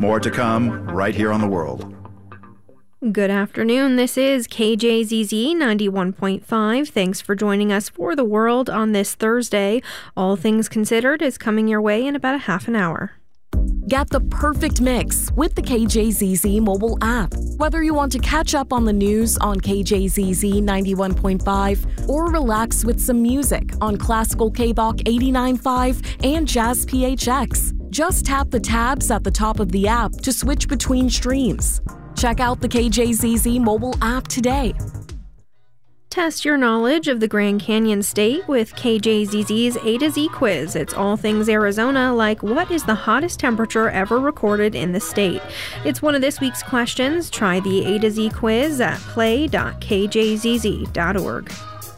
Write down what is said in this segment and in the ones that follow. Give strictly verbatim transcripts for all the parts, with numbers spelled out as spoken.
More to come right here on The World. Good afternoon. This is K J Z Z ninety-one point five. Thanks for joining us for The World on this Thursday. All Things Considered is coming your way in about a half an hour. Get the perfect mix with the K J Z Z mobile app. Whether you want to catch up on the news on K J Z Z ninety-one point five or relax with some music on Classical K-Bach eighty-nine point five and Jazz P H X, just tap the tabs at the top of the app to switch between streams. Check out the K J Z Z mobile app today. Test your knowledge of the Grand Canyon State with K J Z Z's A to Z quiz. It's all things Arizona, like what is the hottest temperature ever recorded in the state? It's one of this week's questions. Try the A to Z quiz at play dot k j z z dot org.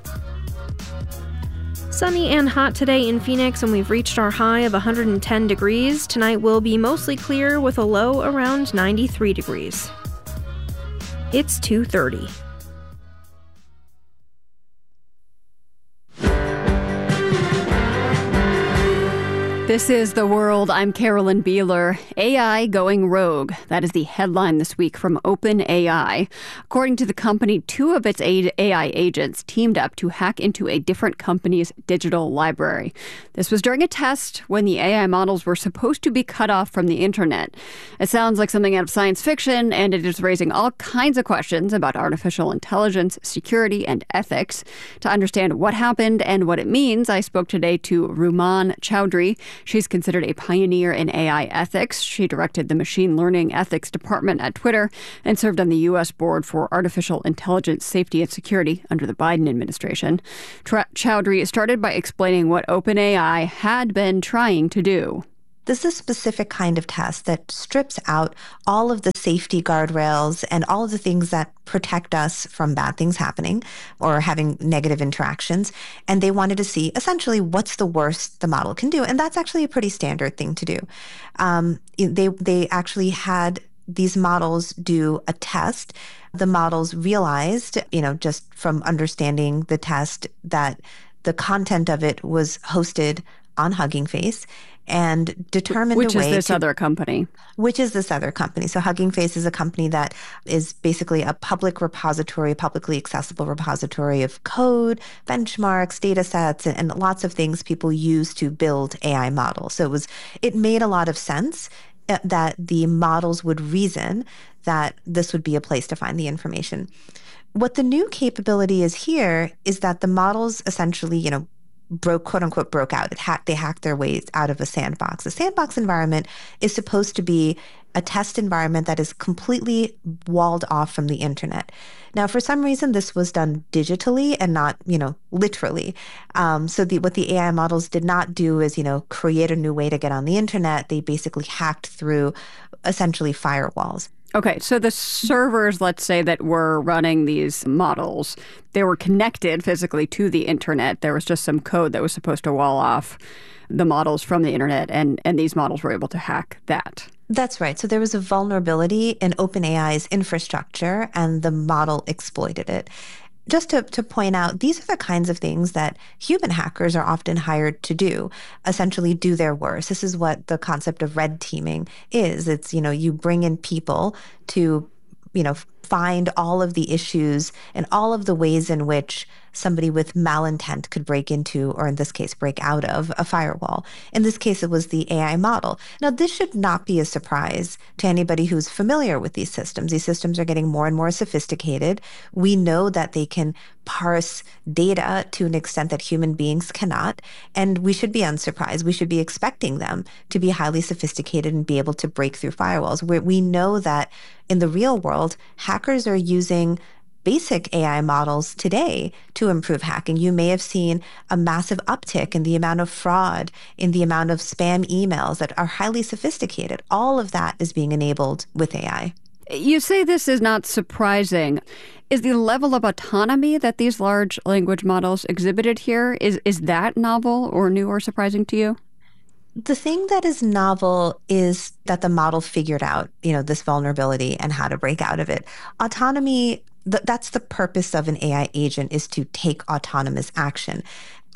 Sunny and hot today in Phoenix, and we've reached our high of one hundred ten degrees. Tonight will be mostly clear with a low around ninety-three degrees. It's two thirty. This is The World. I'm Carolyn Beeler. A I going rogue. That is the headline this week from OpenAI. According to the company, two of its A I agents teamed up to hack into a different company's digital library. This was during a test when the A I models were supposed to be cut off from the internet. It sounds like something out of science fiction, and it is raising all kinds of questions about artificial intelligence, security, and ethics. To understand what happened and what it means, I spoke today to Rumman Chowdhury. She's considered a pioneer in A I ethics. She directed the machine learning ethics department at Twitter and served on the U S board for artificial intelligence safety and security under the Biden administration. Tra- Chowdhury started by explaining what OpenAI had been trying to do. This is a specific kind of test that strips out all of the safety guardrails and all of the things that protect us from bad things happening or having negative interactions. And they wanted to see essentially what's the worst the model can do. And that's actually a pretty standard thing to do. Um, they, they actually had these models do a test. The models realized, you know, just from understanding the test, that the content of it was hosted on Hugging Face, and determined which a way is this to, other company. Which is this other company. So Hugging Face is a company that is basically a public repository, publicly accessible repository of code, benchmarks, data sets, and, and lots of things people use to build A I models. So it was, it made a lot of sense that the models would reason that this would be a place to find the information. What the new capability is here is that the models essentially, you know, broke, quote unquote, broke out. It hacked, they hacked their ways out of a sandbox. A sandbox environment is supposed to be a test environment that is completely walled off from the internet. Now, for some reason, this was done digitally and not, you know, literally. Um, so the, what the A I models did not do is, you know, create a new way to get on the internet. They basically hacked through essentially firewalls. Okay, so the servers, let's say, that were running these models, they were connected physically to the internet. There was just some code that was supposed to wall off the models from the internet, and, and these models were able to hack that. That's right. So there was a vulnerability in OpenAI's infrastructure, and the model exploited it. Just to, to point out, these are the kinds of things that human hackers are often hired to do, essentially do their worst. This is what the concept of red teaming is. It's, you know, you bring in people to, you know, find all of the issues and all of the ways in which somebody with malintent could break into, or in this case, break out of a firewall. In this case, it was the A I model. Now, this should not be a surprise to anybody who's familiar with these systems. These systems are getting more and more sophisticated. We know that they can parse data to an extent that human beings cannot, and we should be unsurprised. We should be expecting them to be highly sophisticated and be able to break through firewalls. We, we know that in the real world, hackers are using basic A I models today to improve hacking. You may have seen a massive uptick in the amount of fraud, in the amount of spam emails that are highly sophisticated. All of that is being enabled with A I. You say this is not surprising. Is the level of autonomy that these large language models exhibited here, is, is that novel or new or surprising to you? The thing that is novel is that the model figured out, you know, this vulnerability and how to break out of it. Autonomy, th- that's the purpose of an A I agent, is to take autonomous action.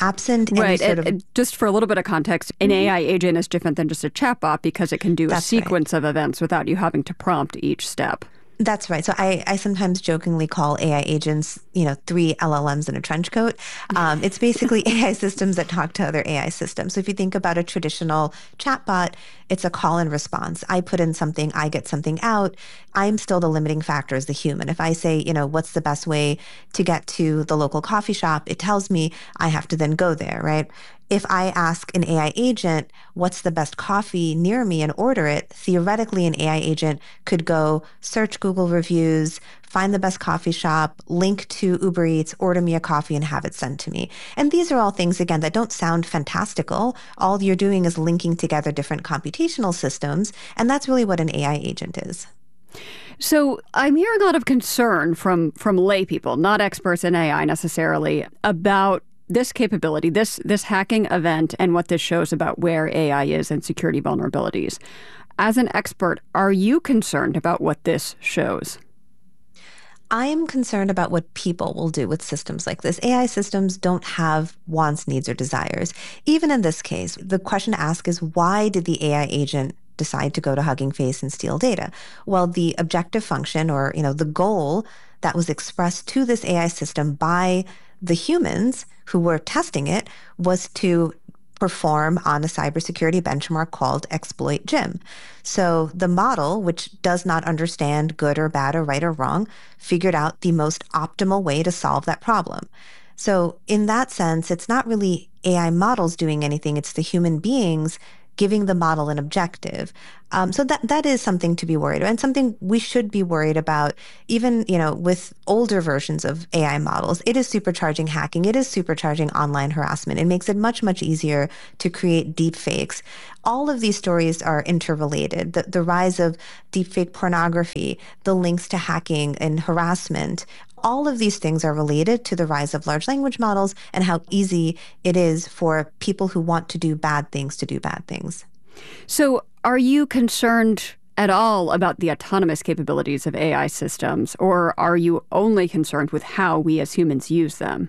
absent any right. sort of... It, just for a little bit of context, an mm-hmm. A I agent is different than just a chatbot because it can do That's a sequence right. of events without you having to prompt each step. That's right. So I, I sometimes jokingly call A I agents, you know, three L L Ms in a trench coat. Um, it's basically A I systems that talk to other A I systems. So if you think about a traditional chatbot, it's a call and response. I put in something, I get something out. I'm still the limiting factor as the human. If I say, you know, what's the best way to get to the local coffee shop, it tells me I have to then go there, right? If I ask an A I agent, what's the best coffee near me and order it, theoretically an A I agent could go search Google reviews, find the best coffee shop, link to Uber Eats, order me a coffee and have it sent to me. And these are all things, again, that don't sound fantastical. All you're doing is linking together different computational systems. And that's really what an A I agent is. So I'm hearing a lot of concern from, from lay people, not experts in A I necessarily, about this capability, this this hacking event, and what this shows about where A I is and security vulnerabilities. As an expert, are you concerned about what this shows? I am concerned about what people will do with systems like this. A I systems don't have wants, needs, or desires. Even in this case, the question to ask is, why did the A I agent decide to go to Hugging Face and steal data? Well, the objective function, or you know, the goal that was expressed to this A I system by the humans who were testing it was to perform on a cybersecurity benchmark called Exploit Gym. So the model, which does not understand good or bad or right or wrong, figured out the most optimal way to solve that problem. So in that sense, it's not really A I models doing anything, it's the human beings giving the model an objective. Um, so that that is something to be worried about, and something we should be worried about. Even, you know, with older versions of A I models, it is supercharging hacking. It is supercharging online harassment. It makes it much, much easier to create deep fakes. All of these stories are interrelated. The, the rise of deepfake pornography, the links to hacking and harassment, all of these things are related to the rise of large language models and how easy it is for people who want to do bad things to do bad things. So are you concerned at all about the autonomous capabilities of A I systems, or are you only concerned with how we as humans use them?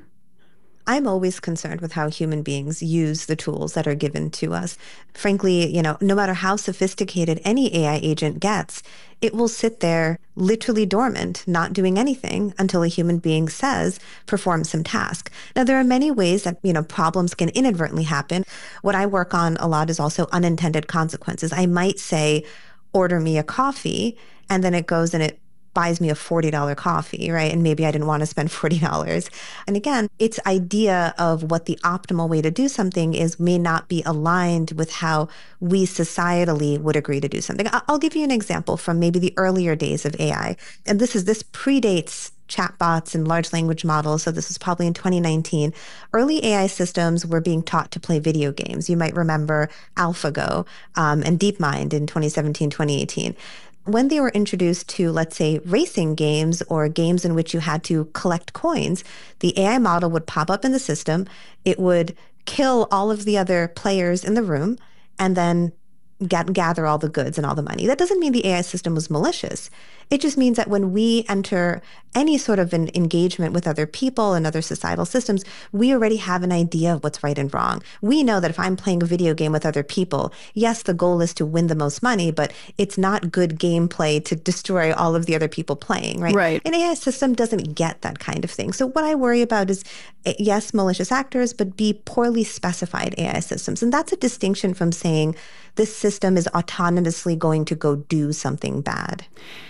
I'm always concerned with how human beings use the tools that are given to us. Frankly, you know, no matter how sophisticated any A I agent gets, it will sit there literally dormant, not doing anything until a human being says, perform some task. Now, there are many ways that, you know, problems can inadvertently happen. What I work on a lot is also unintended consequences. I might say, order me a coffee, and then it goes and it buys me a forty dollars coffee, right? And maybe I didn't want to spend forty dollars. And again, its idea of what the optimal way to do something is may not be aligned with how we societally would agree to do something. I'll give you an example from maybe the earlier days of A I. And this is this predates chatbots and large language models. So this was probably in twenty nineteen. Early A I systems were being taught to play video games. You might remember AlphaGo um, and DeepMind in twenty seventeen, twenty eighteen. When they were introduced to, let's say, racing games or games in which you had to collect coins, the A I model would pop up in the system. It would kill all of the other players in the room and then get, gather all the goods and all the money. That doesn't mean the A I system was malicious. It just means that when we enter any sort of an engagement with other people and other societal systems, we already have an idea of what's right and wrong. We know that if I'm playing a video game with other people, yes, the goal is to win the most money, but it's not good gameplay to destroy all of the other people playing, right? Right. An A I system doesn't get that kind of thing. So what I worry about is, yes, malicious actors, but B, poorly specified A I systems. And that's a distinction from saying this system is autonomously going to go do something bad.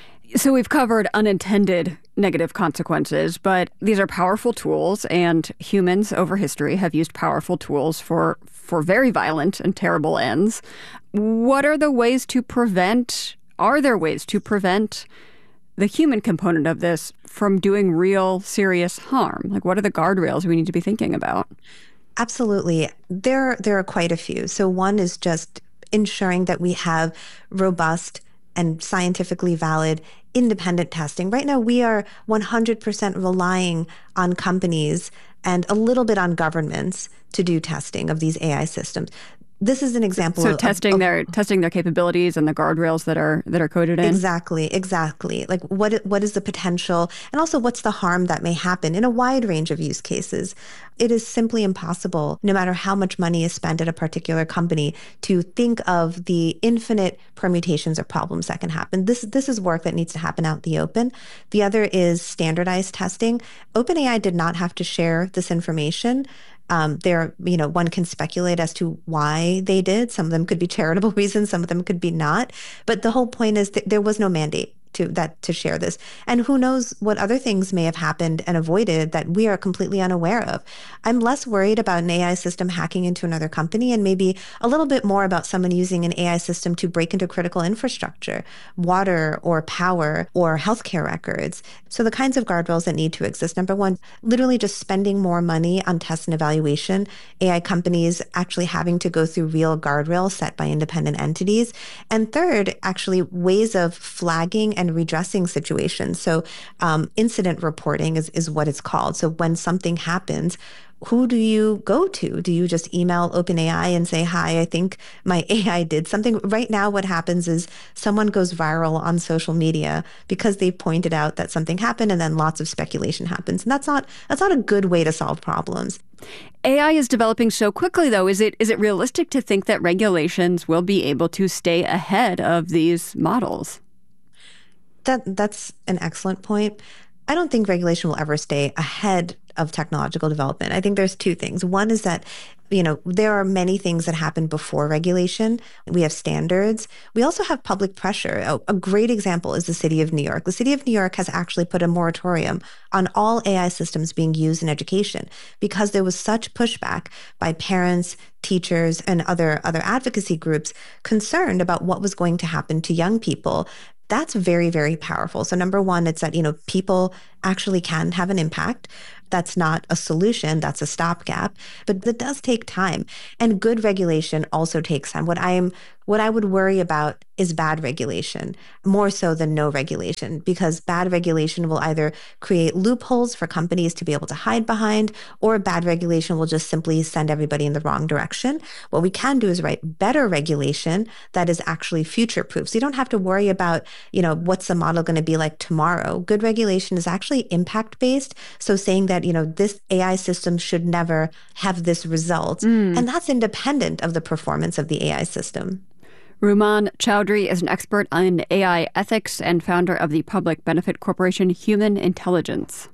So we've covered unintended negative consequences, but these are powerful tools, and humans over history have used powerful tools for, for very violent and terrible ends. What are the ways to prevent, are there ways to prevent the human component of this from doing real serious harm? Like, what are the guardrails we need to be thinking about? Absolutely. There, there are quite a few. So one is just ensuring that we have robust and scientifically valid independent testing. Right now, we are one hundred percent relying on companies and a little bit on governments to do testing of these A I systems. This is an example so of testing of, their testing their capabilities and the guardrails that are that are coded in. Exactly, exactly. Like what what is the potential, and also what's the harm that may happen in a wide range of use cases. It is simply impossible, no matter how much money is spent at a particular company, to think of the infinite permutations or problems that can happen. This this is work that needs to happen out in the open. The other is standardized testing. OpenAI did not have to share this information. Um, there, you know, one can speculate as to why they did. Some of them could be charitable reasons, some of them could be not. But the whole point is that there was no mandate to that to share this. And who knows what other things may have happened and avoided that we are completely unaware of. I'm less worried about an A I system hacking into another company, and maybe a little bit more about someone using an A I system to break into critical infrastructure, water or power or healthcare records. So the kinds of guardrails that need to exist. Number one, literally just spending more money on tests and evaluation. A I companies actually having to go through real guardrails set by independent entities. And third, actually ways of flagging and redressing situations. So um, incident reporting is, is what it's called. So when something happens, who do you go to? Do you just email OpenAI and say, hi, I think my A I did something? Right now, what happens is someone goes viral on social media because they pointed out that something happened, and then lots of speculation happens. And that's not that's not a good way to solve problems. A I is developing so quickly, though. Is it is it realistic to think that regulations will be able to stay ahead of these models? That that's an excellent point. I don't think regulation will ever stay ahead of technological development. I think there's two things. One is that, you know, there are many things that happen before regulation. We have standards. We also have public pressure. A, a great example is the city of New York. The city of New York has actually put a moratorium on all A I systems being used in education because there was such pushback by parents, teachers, and other, other advocacy groups concerned about what was going to happen to young people. That's very, very powerful. So number one, it's that, you know, people actually can have an impact. That's not a solution. That's a stopgap. But that does take time. And good regulation also takes time. What I am, what I would worry about is bad regulation, more so than no regulation, because bad regulation will either create loopholes for companies to be able to hide behind, or bad regulation will just simply send everybody in the wrong direction. What we can do is write better regulation that is actually future-proof. So you don't have to worry about, you know, what's the model going to be like tomorrow. Good regulation is actually impact-based. So saying that, you know, this A I system should never have this result. Mm. And that's independent of the performance of the A I system. Rumon Chowdhury is an expert on A I ethics and founder of the public benefit corporation Human Intelligence.